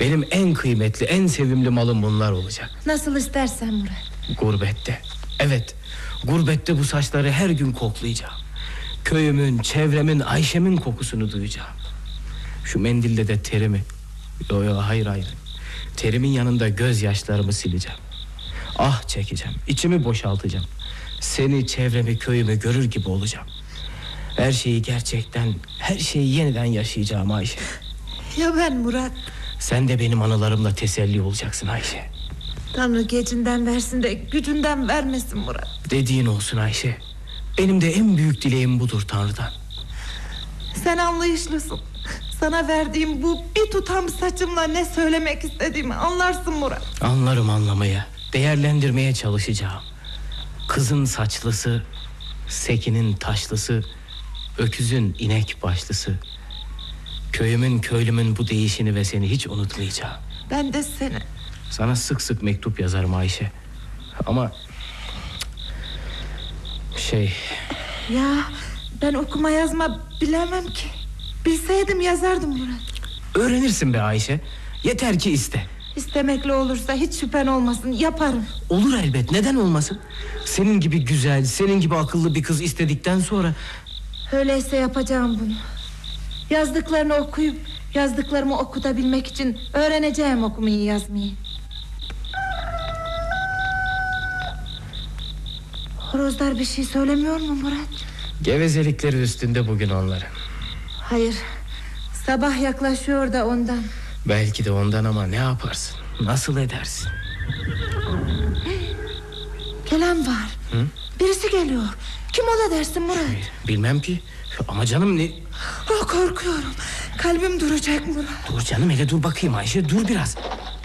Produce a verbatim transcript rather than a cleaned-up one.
Benim en kıymetli, en sevimli malım bunlar olacak. Nasıl istersen Murat. Gurbette. Evet, gurbette bu saçları her gün koklayacağım. Köyümün, çevremin, Ayşe'min kokusunu duyacağım. Şu mendille de terimi, yo yo hayır hayır, terimin yanında gözyaşlarımı sileceğim. Ah çekeceğim, içimi boşaltacağım. Seni, çevremi, köyümü görür gibi olacağım. Her şeyi gerçekten, her şeyi yeniden yaşayacağım Ayşe. Ya ben Murat? Sen de benim anılarımla teselli olacaksın Ayşe. Tanrı gecinden versin de gücünden vermesin Murat. Dediğin olsun Ayşe. Benim de en büyük dileğim budur Tanrı'dan. Sen anlayışlısın. Sana verdiğim bu bir tutam saçımla ne söylemek istediğimi anlarsın Murat. Anlarım anlamaya, değerlendirmeye çalışacağım. Kızın saçlısı, sekinin taşlısı, öküzün inek başlısı. Köyümün, köylümün bu değişini ve seni hiç unutmayacağım. Ben de seni. Sana sık sık mektup yazarım Ayşe. Ama şey... Ya ben okuma yazma bilemem ki. Bilseydim yazardım Murat. Öğrenirsin be Ayşe. Yeter ki iste. İstemekle olursa hiç şüphen olmasın, yaparım. Olur elbet, neden olmasın? Senin gibi güzel, senin gibi akıllı bir kız istedikten sonra... Öyleyse yapacağım bunu. Yazdıklarını okuyup yazdıklarımı okutabilmek için öğreneceğim okumayı yazmayı. Horozlar bir şey söylemiyor mu Murat? Gevezelikleri üstünde bugün onların. Hayır, sabah yaklaşıyor da ondan. Belki de ondan ama ne yaparsın? Nasıl edersin? Gelen var. Hı? Birisi geliyor. Kim o da dersin Murat? Bilmem ki. Ama canım ne... Oh, korkuyorum. Kalbim duracak Murat. Dur canım, hele dur bakayım Ayşe, dur biraz.